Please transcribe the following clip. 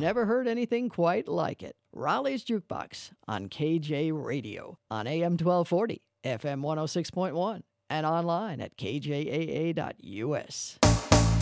never heard anything quite like it. Raleigh's Jukebox on KJ Radio on AM 1240, FM 106.1, and online at kjaa.us.